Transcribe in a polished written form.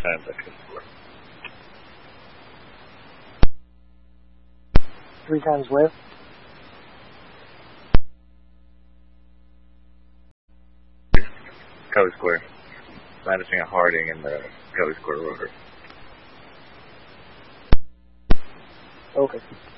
times I could score. 3 times where? Covey Square. Madison and Harding and the Covey Square rotor. Okay.